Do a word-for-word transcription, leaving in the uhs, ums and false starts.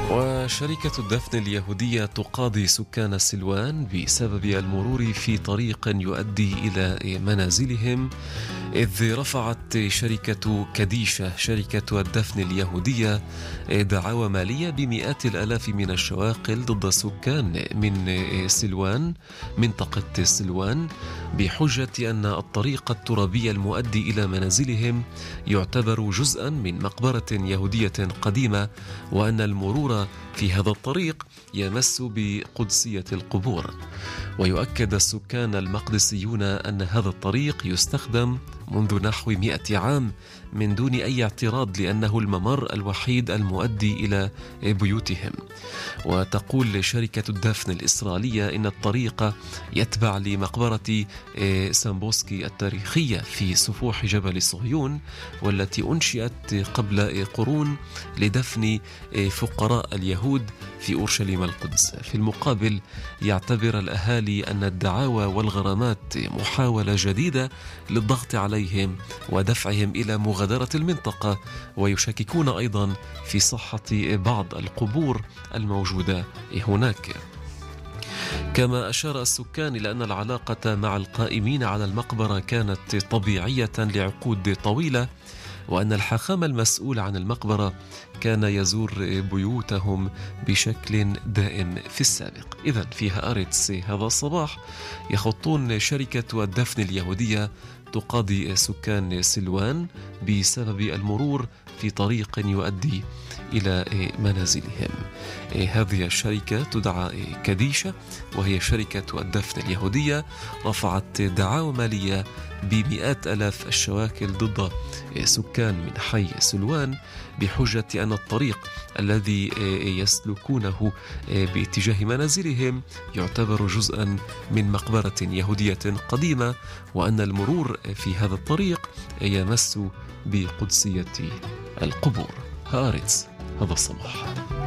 وشركة الدفن اليهودية تقاضي سكان سلوان بسبب المرور في طريق يؤدي إلى منازلهم، إذ رفعت شركة كديشة شركة الدفن اليهودية دعاوى مالية بمئات الآلاف من الشواقل ضد سكان من سلوان منطقة سلوان بحجة أن الطريق الترابي المؤدي إلى منازلهم يعتبر جزءا من مقبرة يهودية قديمة، وأن المرور في هذا الطريق يمس بقدسية القبور. ويؤكد السكان المقدسيون أن هذا الطريق يستخدم منذ نحو مئة عام من دون أي اعتراض، لأنه الممر الوحيد المؤدي إلى بيوتهم. وتقول شركة الدفن الإسرائيلية إن الطريق يتبع لمقبرة سامبوسكي التاريخية في سفوح جبل صهيون، والتي أنشئت قبل قرون لدفن فقراء اليهود في أورشليم القدس. في المقابل يعتبر الأهالي أن الدعاوى والغرامات محاولة جديدة للضغط عليهم ودفعهم إلى مغادرة المنطقة، ويشككون أيضا في صحة بعض القبور الموجودة هناك. كما أشار السكان إلى أن العلاقة مع القائمين على المقبرة كانت طبيعية لعقود طويلة، وأن الحاخام المسؤول عن المقبرة كان يزور بيوتهم بشكل دائم في السابق. إذن في هآرتس هذا الصباح يخطون شركة الدفن اليهودية تقاضي سكان سلوان بسبب المرور في طريق يؤدي إلى منازلهم. هذه الشركة تدعى كديشة، وهي شركة الدفن اليهودية، رفعت دعاوى مالية بمئات ألاف الشواكل ضد سكان من حي سلوان بحجة أن الطريق الذي يسلكونه باتجاه منازلهم يعتبر جزءا من مقبرة يهودية قديمة، وأن المرور في هذا الطريق يمس بقدسية القبور. هآرتس هذا الصباح.